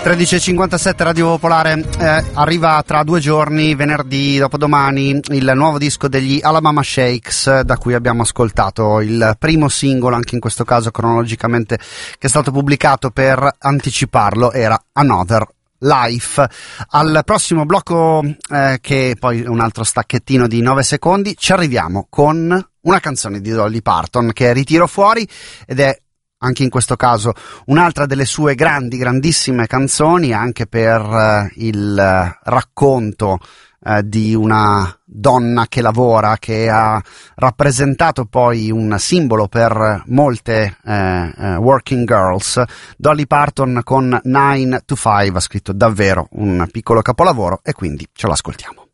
13.57 Radio Popolare, arriva tra 2 giorni, venerdì dopodomani, il nuovo disco degli Alabama Shakes, da cui abbiamo ascoltato il primo singolo, anche in questo caso cronologicamente, che è stato pubblicato. Per anticiparlo era Another Life. Al prossimo blocco, che è poi un altro stacchettino di 9 secondi, ci arriviamo con una canzone di Dolly Parton che ritiro fuori, ed è anche in questo caso un'altra delle sue grandissime canzoni, anche per il racconto di una donna che lavora, che ha rappresentato poi un simbolo per molte working girls. Dolly Parton con 9 to 5 ha scritto davvero un piccolo capolavoro, e quindi ce l'ascoltiamo.